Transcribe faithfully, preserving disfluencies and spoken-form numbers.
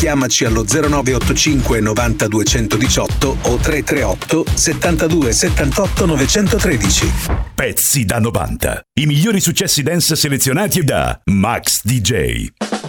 chiamaci allo zero nove otto cinque novanta duecentodiciotto o tre tre otto settantadue settantotto novecentotredici. Pezzi da novanta. I migliori successi dance selezionati da Max D J.